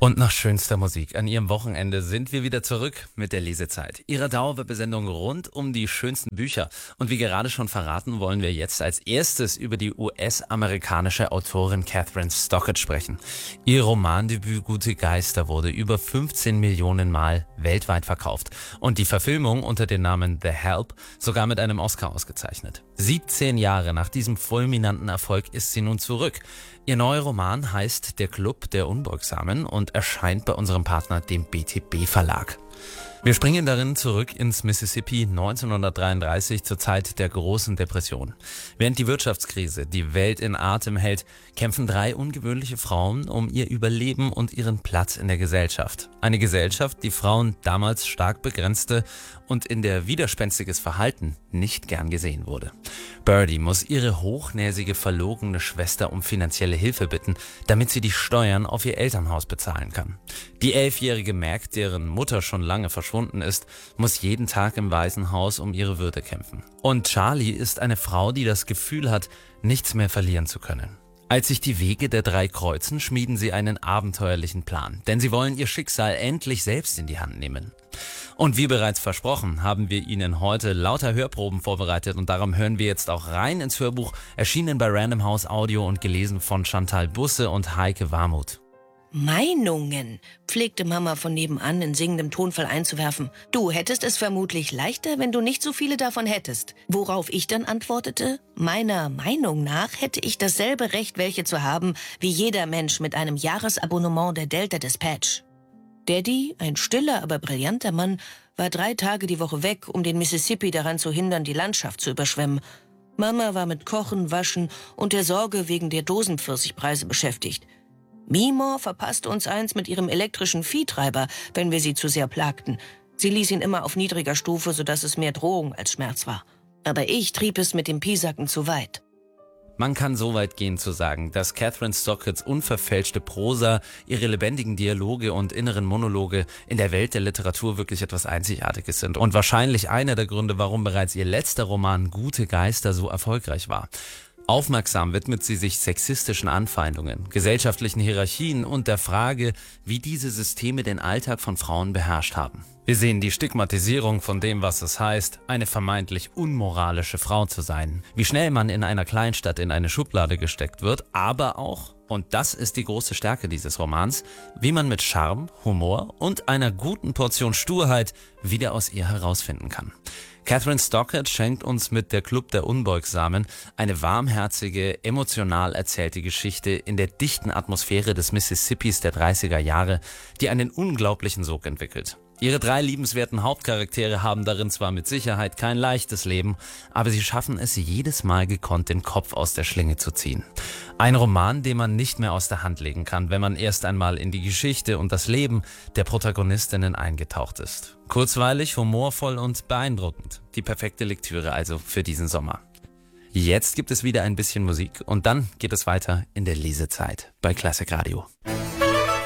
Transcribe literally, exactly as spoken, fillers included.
Und nach schönster Musik an Ihrem Wochenende sind wir wieder zurück mit der Lesezeit, Ihrer Dauerwerbesendung rund um die schönsten Bücher. Und wie gerade schon verraten, wollen wir jetzt als erstes über die U S-amerikanische Autorin Kathryn Stockett sprechen. Ihr Romandebüt Gute Geister wurde über fünfzehn Millionen Mal weltweit verkauft und die Verfilmung unter dem Namen The Help sogar mit einem Oscar ausgezeichnet. siebzehn Jahre nach diesem fulminanten Erfolg ist sie nun zurück. Ihr neuer Roman heißt Der Club der Unbeugsamen und erscheint bei unserem Partner, dem B T B Verlag. Wir springen darin zurück ins Mississippi neunzehnhundertdreiunddreißig zur Zeit der großen Depression. Während die Wirtschaftskrise die Welt in Atem hält, kämpfen drei ungewöhnliche Frauen um ihr Überleben und ihren Platz in der Gesellschaft. Eine Gesellschaft, die Frauen damals stark begrenzte und in der widerspenstiges Verhalten nicht gern gesehen wurde. Birdie muss ihre hochnäsige, verlogene Schwester um finanzielle Hilfe bitten, damit sie die Steuern auf ihr Elternhaus bezahlen kann. Die elfjährige Mac, deren Mutter schon lange verschwunden ist, muss jeden Tag im Waisenhaus um ihre Würde kämpfen. Und Charlie ist eine Frau, die das Gefühl hat, nichts mehr verlieren zu können. Als sich die Wege der drei kreuzen, schmieden sie einen abenteuerlichen Plan, denn sie wollen ihr Schicksal endlich selbst in die Hand nehmen. Und wie bereits versprochen, haben wir Ihnen heute lauter Hörproben vorbereitet und darum hören wir jetzt auch rein ins Hörbuch, erschienen bei Random House Audio und gelesen von Chantal Busse und Heike Warmuth. Meinungen, pflegte Mama von nebenan in singendem Tonfall einzuwerfen. Du hättest es vermutlich leichter, wenn du nicht so viele davon hättest. Worauf ich dann antwortete, meiner Meinung nach hätte ich dasselbe Recht, welche zu haben, wie jeder Mensch mit einem Jahresabonnement der Delta Dispatch. Daddy, ein stiller, aber brillanter Mann, war drei Tage die Woche weg, um den Mississippi daran zu hindern, die Landschaft zu überschwemmen. Mama war mit Kochen, Waschen und der Sorge wegen der Dosenpfirsichpreise beschäftigt. Mimor verpasste uns eins mit ihrem elektrischen Viehtreiber, wenn wir sie zu sehr plagten. Sie ließ ihn immer auf niedriger Stufe, sodass es mehr Drohung als Schmerz war. Aber ich trieb es mit dem Piesacken zu weit. Man kann so weit gehen zu sagen, dass Kathryn Stocketts unverfälschte Prosa, ihre lebendigen Dialoge und inneren Monologe in der Welt der Literatur wirklich etwas Einzigartiges sind und wahrscheinlich einer der Gründe, warum bereits ihr letzter Roman Gute Geister so erfolgreich war. Aufmerksam widmet sie sich sexistischen Anfeindungen, gesellschaftlichen Hierarchien und der Frage, wie diese Systeme den Alltag von Frauen beherrscht haben. Wir sehen die Stigmatisierung von dem, was es heißt, eine vermeintlich unmoralische Frau zu sein, wie schnell man in einer Kleinstadt in eine Schublade gesteckt wird, aber auch, und das ist die große Stärke dieses Romans, wie man mit Charme, Humor und einer guten Portion Sturheit wieder aus ihr herausfinden kann. Kathryn Stockett schenkt uns mit Der Club der Unbeugsamen eine warmherzige, emotional erzählte Geschichte in der dichten Atmosphäre des Mississippis der dreißiger Jahre, die einen unglaublichen Sog entwickelt. Ihre drei liebenswerten Hauptcharaktere haben darin zwar mit Sicherheit kein leichtes Leben, aber sie schaffen es jedes Mal gekonnt, den Kopf aus der Schlinge zu ziehen. Ein Roman, den man nicht mehr aus der Hand legen kann, wenn man erst einmal in die Geschichte und das Leben der Protagonistinnen eingetaucht ist. Kurzweilig, humorvoll und beeindruckend. Die perfekte Lektüre also für diesen Sommer. Jetzt gibt es wieder ein bisschen Musik und dann geht es weiter in der Lesezeit bei Klassik Radio.